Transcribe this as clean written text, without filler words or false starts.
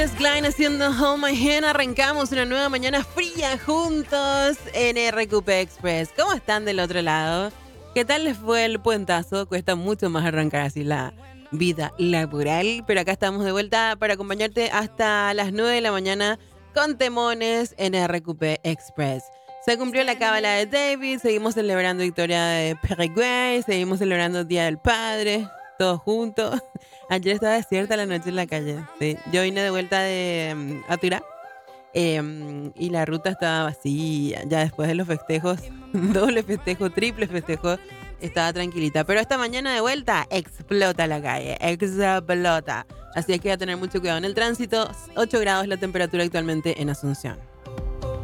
Es Klein haciendo Hold My Hand. Arrancamos una nueva mañana fría juntos en RQP Express. ¿Cómo están del otro lado? ¿Qué tal les fue el puentazo? Cuesta mucho más arrancar así la vida laboral, pero acá estamos de vuelta para acompañarte hasta las 9 de la mañana con temones en RQP Express. Se cumplió la cábala de David, seguimos celebrando victoria de Paraguay, seguimos celebrando Día del Padre, todos juntos. Ayer estaba desierta la noche en la calle, sí. Yo vine de vuelta de Aturá y la ruta estaba vacía. Ya después de los festejos, doble festejo, triple festejo, estaba tranquilita. Pero esta mañana de vuelta explota la calle, explota. Así es que hay que tener mucho cuidado en el tránsito. 8 grados la temperatura actualmente en Asunción.